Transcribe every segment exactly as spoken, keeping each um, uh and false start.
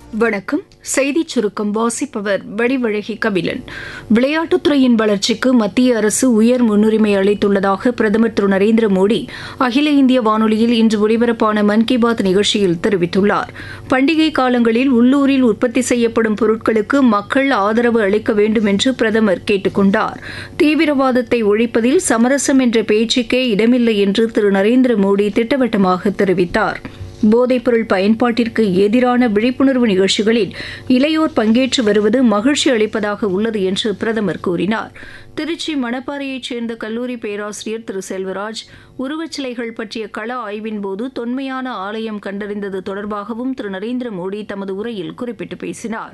வணக்கம். செய்திச் சுருக்கம் வாசிப்பவர் வடிவழகி கபிலன். விளையாட்டுத்துறையின் வளர்ச்சிக்கு மத்திய அரசு உயர் முன்னுரிமை அளித்துள்ளதாக பிரதமர் திரு நரேந்திர மோடி அகில இந்திய வானொலியில் இன்று ஒலிபரப்பான மன் கி பாத் நிகழ்ச்சியில் தெரிவித்துள்ளார். பண்டிகை காலங்களில் உள்ளூரில் உற்பத்தி செய்யப்படும் பொருட்களுக்கு மக்கள் ஆதரவு அளிக்க வேண்டும் என்று பிரதமர் கேட்டுக் கொண்டார். தீவிரவாதத்தை ஒழிப்பதில் சமரசம் என்ற பேச்சுக்கே இடமில்லை என்று திரு நரேந்திர மோடி திட்டவட்டமாக தெரிவித்தார். போதைப்பொருள் பயன்பாட்டிற்கு எதிரான விழிப்புணர்வு நிகழ்ச்சிகளில் இளையோர் பங்கேற்று வருவது மகிழ்ச்சி அளிப்பதாக உள்ளது என்று பிரதமர் கூறினார். திருச்சி மணப்பாறையைச் சேர்ந்த கல்லூரி பேராசிரியர் திரு செல்வராஜ் உருவச்சிலைகள் பற்றிய கள ஆய்வின்போது தொன்மையான ஆலயம் கண்டறிந்தது தொடர்பாகவும் திரு நரேந்திர மோடி தமது உரையில் குறிப்பிட்டு பேசினார்.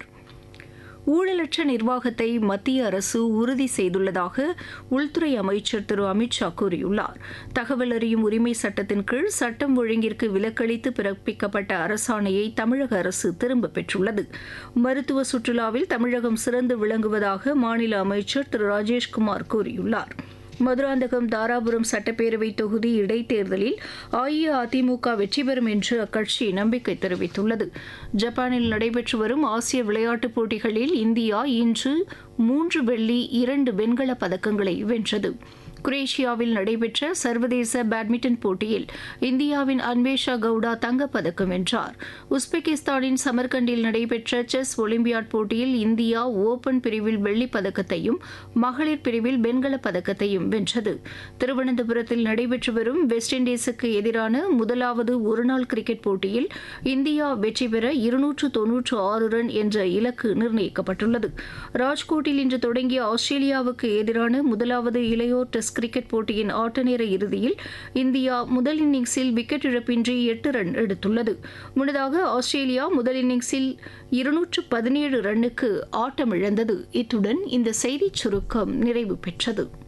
ஊழலற்ற நிர்வாகத்தை மத்திய அரசு உறுதி செய்துள்ளதாக உள்துறை அமைச்சர் திரு அமித் ஷா கூறியுள்ளார். தகவல் அறியும் உரிமை சட்டத்தின் கீழ் சட்டம் ஒழுங்கிற்கு விலக்களித்து பிறப்பிக்கப்பட்ட அரசாணையை தமிழக அரசு திரும்பப் பெற்றுள்ளது. மருத்துவ சுற்றுலாவில் தமிழகம் சிறந்து விளங்குவதாக மாநில அமைச்சர் திரு ராஜேஷ்குமார் கூறியுள்ளார். மதுராந்தகம் தாராபுரம் சட்டப்பேரவை தொகுதி இடைத்தேர்தலில் அஇஅதிமுக வெற்றி பெறும் என்று அக்கட்சி நம்பிக்கை தெரிவித்துள்ளது. ஜப்பானில் நடைபெற்று வரும் ஆசிய விளையாட்டுப் போட்டிகளில் இந்தியா இன்று மூன்று வெள்ளி இரண்டு வெண்கலப் பதக்கங்களை வென்றது. குரேஷியாவில் நடைபெற்ற சர்வதேச பேட்மிண்டன் போட்டியில் இந்தியாவின் அன்வேஷா கவுடா தங்கப்பதக்கம் வென்றார். உஸ்பெகிஸ்தானின் சமர்கண்டில் நடைபெற்ற செஸ் ஒலிம்பியாட் போட்டியில் இந்தியா ஓபன் பிரிவில் வெள்ளிப் பதக்கத்தையும் மகளிர் பிரிவில் வெண்கலப் பதக்கத்தையும் வென்றது. திருவனந்தபுரத்தில் நடைபெற்று வரும் வெஸ்ட் இண்டீஸுக்கு எதிரான முதலாவது ஒருநாள் கிரிக்கெட் போட்டியில் இந்தியா வெற்றி பெற இருநூற்று தொன்னூற்று ஆறு ரன் என்ற இலக்கு நிர்ணயிக்கப்பட்டுள்ளது. ராஜ்கோட்டில் இன்று தொடங்கிய ஆஸ்திரேலியாவுக்கு எதிரான முதலாவது இளையோர் டெஸ்ட் கிரிக்கெட் போட்டியின் ஆட்டநேர இறுதியில் இந்தியா முதல் இன்னிங்ஸில் விக்கெட் இழப்பின்றி எட்டு ரன் எடுத்துள்ளது. முன்னதாக ஆஸ்திரேலியா முதல் இன்னிங்ஸில் இருநூற்று பதினேழு ரன்னுக்கு ஆட்டமிழந்தது. இத்துடன் இந்த செய்திச் சுருக்கம் நிறைவு பெற்றது.